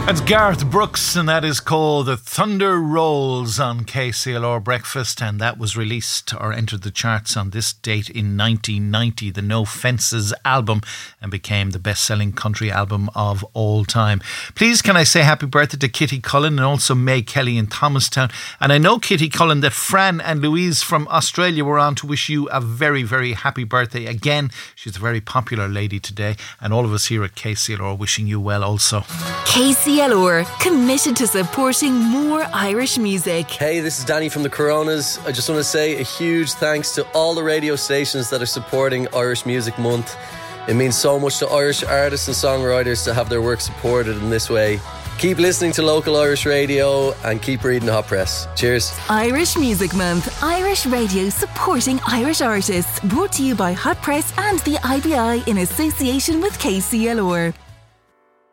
That's Garth Brooks, and that is called The Thunder Rolls on KCLR Breakfast, and that was released or entered the charts on this date in 1990, the No Fences album, and became the best-selling country album of all time. Please can I say happy birthday to Kitty Cullen and also May Kelly in Thomastown. And I know, Kitty Cullen, that Fran and Louise from Australia were on to wish you a very, very happy birthday again. She's a very popular lady today, and all of us here at KCLR wishing you well also. KCLR, committed to supporting more Irish music. Hey, this is Danny from the Coronas. I just want to say a huge thanks to all the radio stations that are supporting Irish Music Month. It means so much to Irish artists and songwriters to have their work supported in this way. Keep listening to local Irish radio and keep reading Hot Press. Cheers. Irish Music Month, Irish radio supporting Irish artists. Brought to you by Hot Press and the IBI in association with KCLR.